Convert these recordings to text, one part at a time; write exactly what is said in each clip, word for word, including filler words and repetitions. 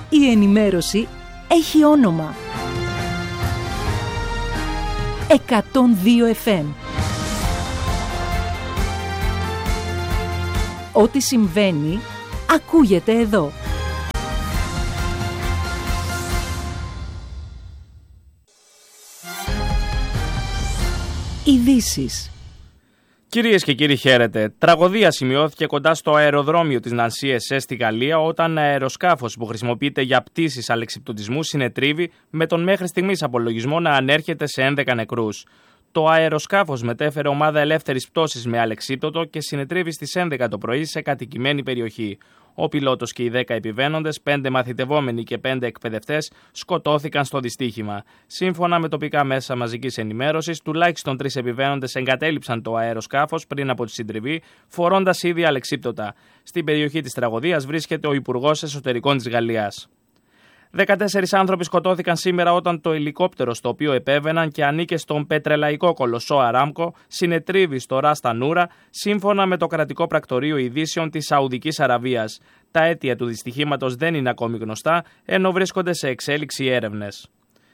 Η ενημέρωση έχει όνομα. εκατόν δύο εφ εμ. Ό,τι συμβαίνει, ακούγεται εδώ. Ειδήσεις. Κυρίες και κύριοι, χαίρετε. Τραγωδία σημειώθηκε κοντά στο αεροδρόμιο της Νανσί ες ες στη Γαλλία όταν αεροσκάφος που χρησιμοποιείται για πτήσεις αλεξιπτωτισμού συνετρίβει με τον μέχρι στιγμής απολογισμό να ανέρχεται σε έντεκα νεκρούς. Το αεροσκάφος μετέφερε ομάδα ελεύθερης πτώσης με αλεξίπτωτο και συνετρίβει στις έντεκα το πρωί σε κατοικημένη περιοχή. Ο πιλότος και οι δέκα επιβαίνοντες, πέντε μαθητευόμενοι και πέντε εκπαιδευτές, σκοτώθηκαν στο δυστύχημα. Σύμφωνα με τοπικά μέσα μαζικής ενημέρωσης, τουλάχιστον τρεις επιβαίνοντες εγκατέλειψαν το αεροσκάφος πριν από τη συντριβή, φορώντας ήδη αλεξίπτωτα. Στην περιοχή της τραγωδίας βρίσκεται ο Υπουργός Εσωτερικών της Γαλλίας. δεκατέσσερις άνθρωποι σκοτώθηκαν σήμερα όταν το ελικόπτερο στο οποίο επέβαιναν και ανήκε στον πετρελαϊκό κολοσσό Αράμκο συνετρίβει στο Ρας Τανούρα, σύμφωνα με το κρατικό πρακτορείο ειδήσεων της Σαουδικής Αραβίας. Τα αίτια του δυστυχήματος δεν είναι ακόμη γνωστά, ενώ βρίσκονται σε εξέλιξη έρευνες.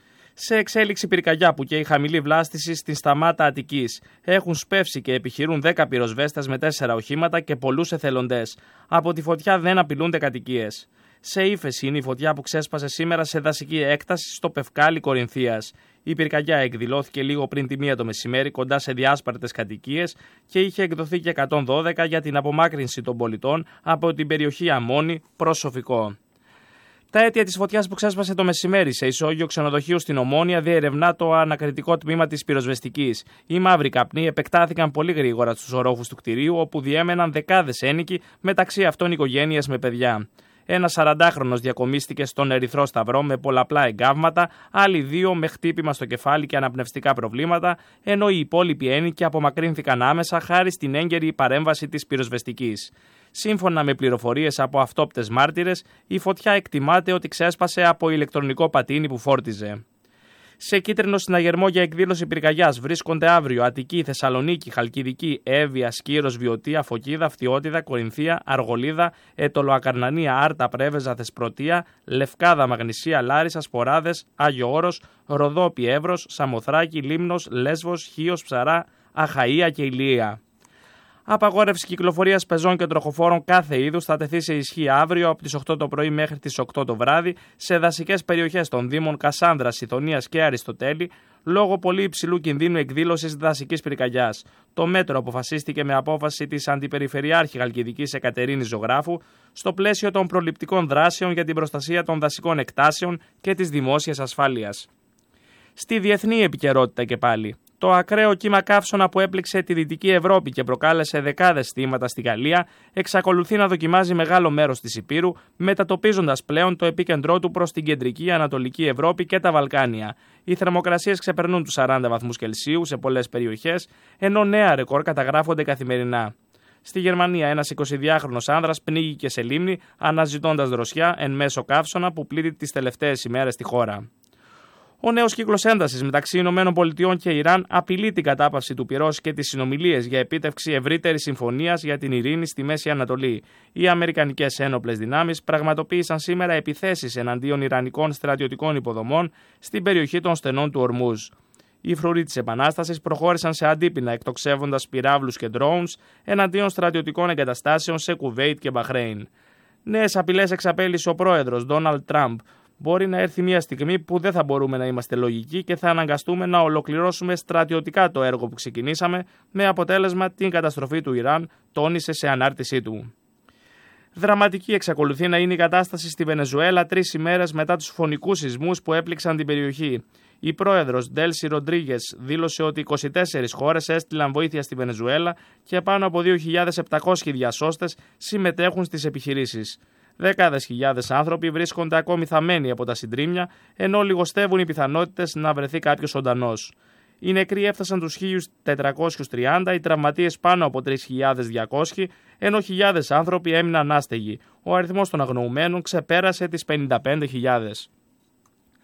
Σε εξέλιξη πυρκαγιά που καίει χαμηλή βλάστηση στην Σταμάτα Αττικής. Έχουν σπεύσει και επιχειρούν δέκα πυροσβέστες με τέσσερα οχήματα και πολλούς εθελοντές. Από τη φωτιά δεν απειλούνται κατοικίες. Σε ύφεση είναι η φωτιά που ξέσπασε σήμερα σε δασική έκταση στο Πευκάλι Κορινθίας. Η πυρκαγιά εκδηλώθηκε λίγο πριν τη μία το μεσημέρι κοντά σε διάσπαρτες κατοικίες και είχε εκδοθεί και εκατόν δώδεκα για την απομάκρυνση των πολιτών από την περιοχή Αμμόνη προς Σοφικό. Τα αίτια της φωτιάς που ξέσπασε το μεσημέρι σε ισόγειο ξενοδοχείο στην Ομόνια διερευνά το ανακριτικό τμήμα της πυροσβεστικής. Οι μαύροι καπνοί επεκτάθηκαν πολύ γρήγορα στους ορόφους του κτηρίου, όπου διέμεναν δεκάδες ένοικοι, μεταξύ αυτών οικογένειες με παιδιά. Ένας σαραντάχρονος διακομίστηκε στον Ερυθρό Σταυρό με πολλαπλά εγκάβματα, άλλοι δύο με χτύπημα στο κεφάλι και αναπνευστικά προβλήματα, ενώ οι υπόλοιποι ένοικοι απομακρύνθηκαν άμεσα χάρη στην έγκαιρη παρέμβαση της πυροσβεστικής. Σύμφωνα με πληροφορίες από αυτόπτες μάρτυρες, η φωτιά εκτιμάται ότι ξέσπασε από ηλεκτρονικό πατίνι που φόρτιζε. Σε κίτρινο συναγερμό για εκδήλωση πυρκαγιάς βρίσκονται αύριο Αττική, Θεσσαλονίκη, Χαλκιδική, Εύβοια, Σκύρος, Βιωτία, Φωκίδα, Φτιώτιδα, Κορινθία, Αργολίδα, Ετωλοακαρνανία, Άρτα, Πρέβεζα, Θεσπρωτεία, Λευκάδα, Μαγνησία, Λάρισα, Σποράδες, Άγιο Όρος, Ροδόπη, Εύρος, Σαμοθράκη, Λίμνος, Λέσβος, Χίος, Ψαρά, Αχαΐα και Ηλία. Απαγόρευση κυκλοφορίας πεζών και τροχοφόρων κάθε είδους θα τεθεί σε ισχύ αύριο από τις οκτώ το πρωί μέχρι τις οκτώ το βράδυ σε δασικές περιοχές των Δήμων Κασάνδρας, Ηθωνίας και Αριστοτέλη, λόγω πολύ υψηλού κινδύνου εκδήλωσης δασικής πυρκαγιάς. Το μέτρο αποφασίστηκε με απόφαση της Αντιπεριφερειάρχη Χαλκιδικής Εκατερίνης Ζωγράφου στο πλαίσιο των προληπτικών δράσεων για την προστασία των δασικών εκτάσεων και της δημόσιας ασφάλειας. Στη διεθνή επικαιρότητα και πάλι. Το ακραίο κύμα καύσωνα που έπληξε τη Δυτική Ευρώπη και προκάλεσε δεκάδες θύματα στη Γαλλία εξακολουθεί να δοκιμάζει μεγάλο μέρος της Ηπείρου, μετατοπίζοντας πλέον το επίκεντρό του προς την κεντρική Ανατολική Ευρώπη και τα Βαλκάνια. Οι θερμοκρασίες ξεπερνούν τους σαράντα βαθμούς Κελσίου σε πολλές περιοχές, ενώ νέα ρεκόρ καταγράφονται καθημερινά. Στη Γερμανία, ένας εικοσιδυάχρονος άνδρας πνίγηκε σε λίμνη αναζητώντας δροσιά εν μέσω καύσωνα που πλήττει τις τελευταίες ημέρες στη χώρα. Ο νέος κύκλος έντασης μεταξύ ΗΠΑ και Ιράν απειλεί την κατάπαυση του πυρός και τις συνομιλίες για επίτευξη ευρύτερης συμφωνίας για την ειρήνη στη Μέση Ανατολή. Οι αμερικανικές ένοπλες δυνάμεις πραγματοποίησαν σήμερα επιθέσεις εναντίον ιρανικών στρατιωτικών υποδομών στην περιοχή των στενών του Ορμούζ. Οι φρουροί της Επανάστασης προχώρησαν σε αντίπεινα εκτοξεύοντας πυράβλους και drones εναντίον στρατιωτικών εγκαταστάσεων σε Κουβέιτ και Μπαχρέιν. Νέες απειλές εξαπέλυσε ο πρόεδρος Ντόναλντ Τραμπ. Μπορεί να έρθει μια στιγμή που δεν θα μπορούμε να είμαστε λογικοί και θα αναγκαστούμε να ολοκληρώσουμε στρατιωτικά το έργο που ξεκινήσαμε, με αποτέλεσμα την καταστροφή του Ιράν, τόνισε σε ανάρτησή του. Δραματική εξακολουθεί να είναι η κατάσταση στη Βενεζουέλα τρεις ημέρες μετά τους φωνικούς σεισμούς που έπληξαν την περιοχή. Η πρόεδρος Ντέλσι Ροντρίγκες δήλωσε ότι είκοσι τέσσερις χώρες έστειλαν βοήθεια στη Βενεζουέλα και πάνω από δύο χιλιάδες επτακόσιοι διασώστες συμμετέχουν στις επιχειρήσεις. Δεκάδες χιλιάδες άνθρωποι βρίσκονται ακόμη θαμμένοι από τα συντρίμμια, ενώ λιγοστεύουν οι πιθανότητες να βρεθεί κάποιος ζωντανός. Οι νεκροί έφτασαν τους χίλια τετρακόσιους τριάντα, οι τραυματίες πάνω από τρεις χιλιάδες διακόσιοι, ενώ χιλιάδες άνθρωποι έμειναν άστεγοι. Ο αριθμός των αγνοουμένων ξεπέρασε τις πενήντα πέντε χιλιάδες.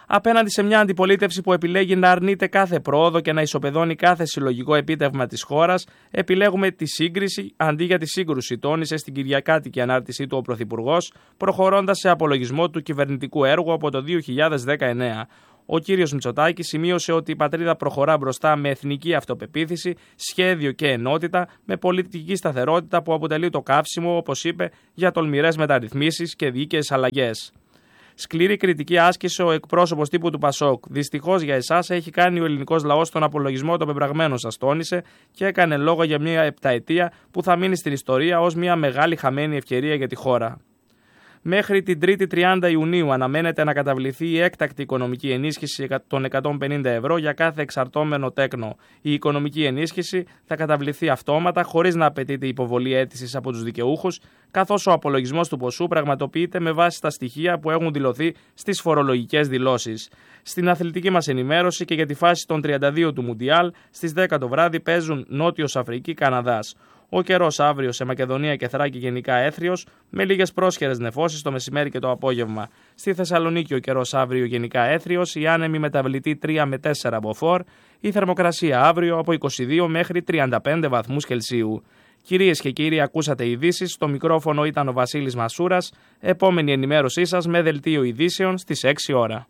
Απέναντι σε μια αντιπολίτευση που επιλέγει να αρνείται κάθε πρόοδο και να ισοπεδώνει κάθε συλλογικό επίτευγμα της χώρας, επιλέγουμε τη σύγκριση αντί για τη σύγκρουση, τόνισε στην κυριακάτικη ανάρτησή του ο Πρωθυπουργός, προχωρώντας σε απολογισμό του κυβερνητικού έργου από το δύο χιλιάδες δεκαεννέα. Ο κύριος Μητσοτάκης σημείωσε ότι η πατρίδα προχωρά μπροστά με εθνική αυτοπεποίθηση, σχέδιο και ενότητα, με πολιτική σταθερότητα που αποτελεί το καύσιμο, όπως είπε, για τολμηρές μεταρρυθμίσεις και δίκαιες αλλαγές. Σκληρή κριτική άσκησε ο εκπρόσωπος τύπου του Πασόκ. Δυστυχώς για εσάς έχει κάνει ο ελληνικός λαός τον απολογισμό των πεπραγμένων σας, τόνισε, και έκανε λόγο για μια επταετία που θα μείνει στην ιστορία ως μια μεγάλη χαμένη ευκαιρία για τη χώρα. Μέχρι την τρίτη τριάντα Ιουνίου αναμένεται να καταβληθεί η έκτακτη οικονομική ενίσχυση των εκατόν πενήντα ευρώ για κάθε εξαρτώμενο τέκνο. Η οικονομική ενίσχυση θα καταβληθεί αυτόματα, χωρίς να απαιτείται υποβολή αίτησης από τους δικαιούχους, καθώς ο απολογισμός του ποσού πραγματοποιείται με βάση τα στοιχεία που έχουν δηλωθεί στις φορολογικές δηλώσεις. Στην αθλητική μας ενημέρωση και για τη φάση των τριάντα δύο του Μουντιάλ, στις δέκα το βράδυ παίζουν Νότιος Αφρική, Καναδάς. Ο καιρός αύριο σε Μακεδονία και Θράκη γενικά έθριος, με λίγες πρόσχερες νεφώσεις το μεσημέρι και το απόγευμα. Στη Θεσσαλονίκη ο καιρός αύριο γενικά έθριος, η άνεμη μεταβλητή τρία με τέσσερα μποφόρ, η θερμοκρασία αύριο από είκοσι δύο μέχρι τριάντα πέντε βαθμούς Κελσίου. Κυρίες και κύριοι, ακούσατε ειδήσεις. Στο μικρόφωνο ήταν ο Βασίλης Μασούρας. Επόμενη ενημέρωσή σας με δελτίο ειδήσεων στις έξι ώρα.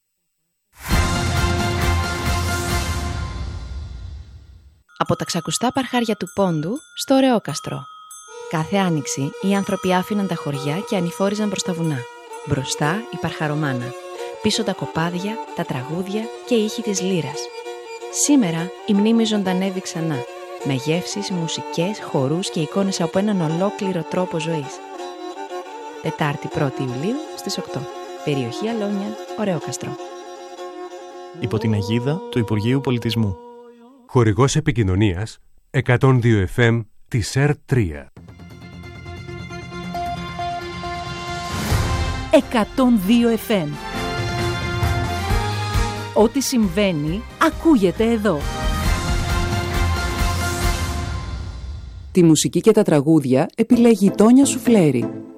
Από τα ξακουστά παρχάρια του Πόντου στο Ρεόκαστρο. Κάθε άνοιξη οι άνθρωποι άφηναν τα χωριά και ανηφόριζαν προς τα βουνά. Μπροστά η παρχαρομάνα, πίσω τα κοπάδια, τα τραγούδια και οι ήχοι της λύρας. Σήμερα η μνήμη ζωντανεύει ξανά, με γεύσεις, μουσικές, χορούς και εικόνες από έναν ολόκληρο τρόπο ζωής. Τετάρτη πρώτη Ιουλίου στις οκτώ. Περιοχή Αλόνια, Ρεόκαστρο. Υπό την αιγίδα του Υπουργείου Πολιτισμού. Χορηγός επικοινωνίας εκατόν δύο εφ εμ της ΕΡ τρία. εκατόν δύο εφ εμ. Ό,τι συμβαίνει ακούγεται εδώ. Τη μουσική και τα τραγούδια επιλέγει η Τόνια Σουφλέρη.